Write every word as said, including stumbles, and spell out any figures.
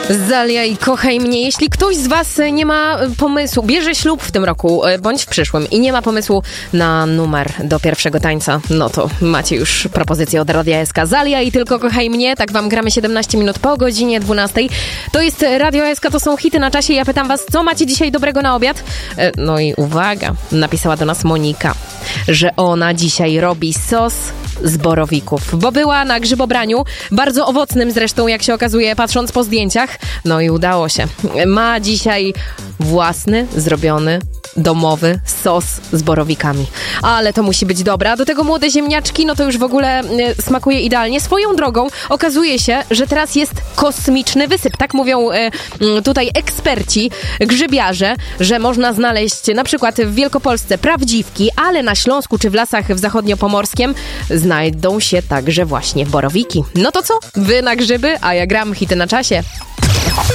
Zalia i Kochaj mnie. Jeśli ktoś z was nie ma pomysłu, bierze ślub w tym roku, bądź w przyszłym i nie ma pomysłu na numer do pierwszego tańca, no to macie już propozycję od Radia S K. Zalia i Tylko Kochaj mnie. Tak wam gramy siedemnaście minut po godzinie dwunastej. To jest Radio S K, to są hity na czasie. Ja pytam was, co macie dzisiaj dobrego na obiad? No i uwaga, napisała do nas Monika, że ona dzisiaj robi sos z borowików, bo była na grzybobraniu, bardzo owocnym zresztą, jak się okazuje, patrząc po zdjęciach. No i udało się. Ma dzisiaj własny, zrobiony, domowy sos z borowikami. Ale to musi być dobra. Do tego młode ziemniaczki, no to już w ogóle y, smakuje idealnie. Swoją drogą okazuje się, że teraz jest kosmiczny wysyp. Tak mówią y, y, tutaj eksperci, grzybiarze, że można znaleźć na przykład w Wielkopolsce prawdziwki, ale na Śląsku czy w lasach w zachodniopomorskiem znajdą się także właśnie borowiki. No to co? Wy na grzyby, a ja gram hity na czasie.